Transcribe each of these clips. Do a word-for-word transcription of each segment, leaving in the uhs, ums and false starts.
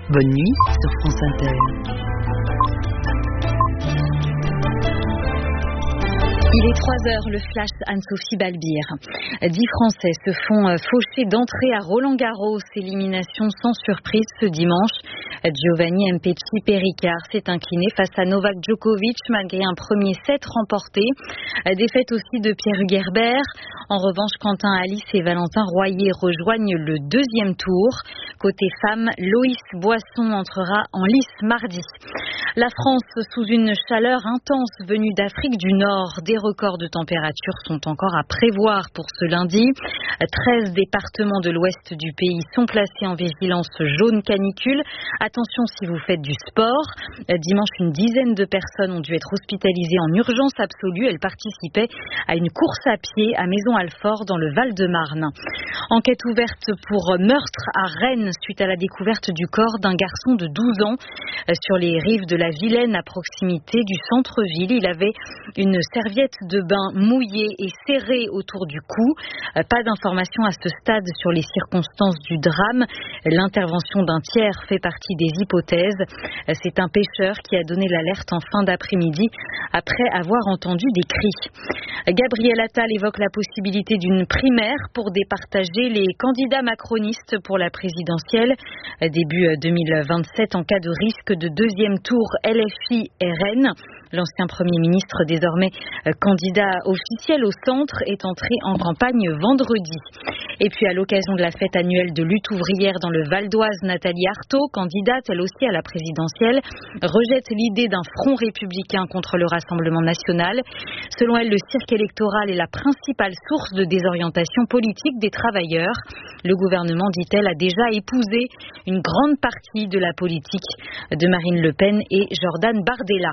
Bonne nuit sur France Inter. Il est trois heures, le flash Anne-Sophie Balbir. Dix Français se font faucher d'entrée à Roland-Garros. Élimination sans surprise ce dimanche. Giovanni Mpetshi Perricard s'est incliné face à Novak Djokovic malgré un premier set remporté. Défaite aussi de Pierre Hugerbert. En revanche, Quentin Halys et Valentin Royer rejoignent le deuxième tour. Côté femmes, Loïs Boisson entrera en lice mardi. La France sous une chaleur intense venue d'Afrique du Nord. Des records de température sont encore à prévoir pour ce lundi. treize départements de l'ouest du pays sont placés en vigilance jaune canicule. Attention si vous faites du sport. Dimanche, une dizaine de personnes ont dû être hospitalisées en urgence absolue. Elles participaient à une course à pied à Maison-Alfort dans le Val-de-Marne. Enquête ouverte pour meurtre à Rennes suite à la découverte du corps d'un garçon de douze ans sur les rives de la Vilaine à proximité du centre-ville. Il avait une serviette de bain mouillée et serrée autour du cou. Pas d'informations à ce stade sur les circonstances du drame. L'intervention d'un tiers fait partie des hypothèses. C'est un pêcheur qui a donné l'alerte en fin d'après-midi après avoir entendu des cris. Gabriel Attal évoque la possibilité d'une primaire pour départager les candidats macronistes pour la présidentielle début deux mille vingt-sept en cas de risque de deuxième tour L F I R N. L'ancien Premier ministre, désormais candidat officiel au centre, est entré en campagne vendredi. Et puis à l'occasion de la fête annuelle de lutte ouvrière dans le Val d'Oise, Nathalie Arthaud, candidate elle aussi à la présidentielle, rejette l'idée d'un front républicain contre le Rassemblement national. Selon elle, le cirque électoral est la principale source de désorientation politique des travailleurs. Le gouvernement, dit-elle, a déjà épousé une grande partie de la politique de Marine Le Pen et Jordan Bardella.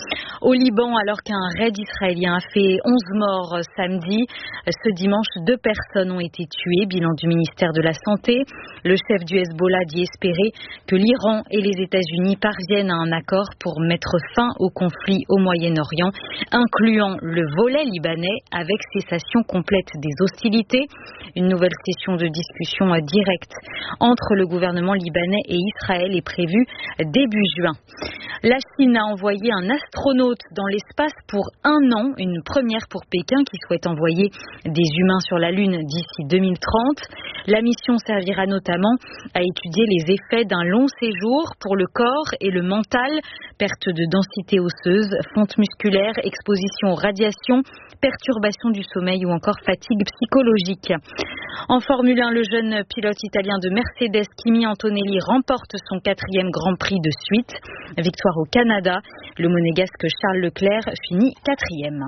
Au Liban, alors qu'un raid israélien a fait onze morts samedi, ce dimanche, deux personnes ont été tuées. Bilan du ministère de la Santé. Le chef du Hezbollah dit espérer que l'Iran et les États-Unis parviennent à un accord pour mettre fin au conflit au Moyen-Orient, incluant le volet libanais avec cessation complète des hostilités. Une nouvelle session de discussion directe entre le gouvernement libanais et Israël est prévue début juin. La Chine a envoyé un astronaute dans l'espace pour un an, une première pour Pékin qui souhaite envoyer des humains sur la Lune d'ici deux mille trente. La mission servira notamment à étudier les effets d'un long séjour pour le corps et le mental, perte de densité osseuse, fonte musculaire, exposition aux radiations, perturbation du sommeil ou encore fatigue psychologique. En Formule un, le jeune pilote italien de Mercedes, Kimi Antonelli, remporte son quatrième Grand Prix de suite. Victoire au Canada. Le monégasque Charles Leclerc finit quatrième.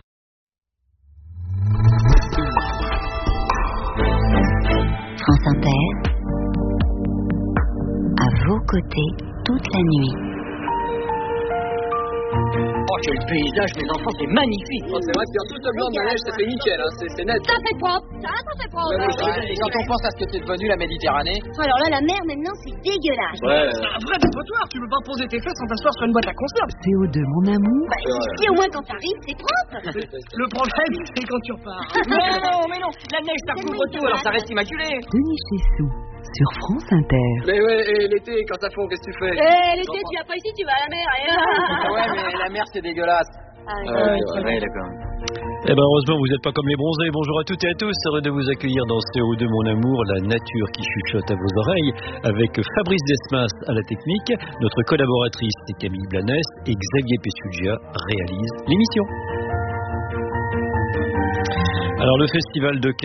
France Inter, à vos côtés toute la nuit. Oh, quel paysage, mes enfants, c'est magnifique. Oh, c'est vrai que tout le blanc de la neige, ça fait nickel, hein. c'est, c'est net. Ça fait propre, ça, ça fait propre. Ouais, ouais, et quand on pense à ce que c'est devenu la Méditerranée. Alors là, la mer, maintenant, c'est dégueulasse. Ouais. C'est un vrai dépotoir, tu peux pas poser tes fesses sans t'asseoir sur une boîte à conserve. C O deux, mon amour. Bah, si au moins quand t'arrives, c'est propre. Le problème, c'est quand tu repars. Mais non, mais non, la neige, ça recouvre tout, alors ça reste immaculé. Denis Chessou, sur France Inter. Mais ouais, et l'été, quand ça fond, qu'est-ce que tu fais? Eh, l'été, tu viens pas ici, tu vas à la mer. Ouais, mais la mer, c'est dégueulasse. Ah, oui. Ouais, ouais, ouais, d'accord. Eh ben heureusement vous n'êtes pas comme les bronzés. Bonjour à toutes et à tous, heureux de vous accueillir dans C O deux mon amour, la nature qui chuchote à vos oreilles, avec Fabrice Desmas à la technique, notre collaboratrice c'est Camille Blanes et Xavier Pessugia réalise l'émission. Alors le festival de